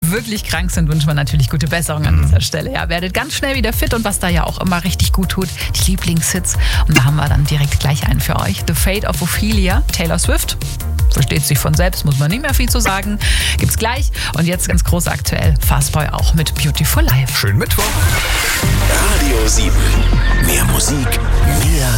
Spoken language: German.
wirklich krank sind, wünschen wir natürlich gute Besserung an dieser Stelle. Ja, werdet ganz schnell wieder fit und was da ja auch immer richtig gut tut, die Lieblingshits. Und da haben wir dann direkt gleich einen für euch. The Fate of Ophelia, Taylor Swift. Versteht sich von selbst, muss man nicht mehr viel zu sagen. Gibt's gleich. Und jetzt ganz groß aktuell, Fastboy auch mit Beautiful Life. Schönen Mittwoch. Radio 7. Mehr Musik, mehr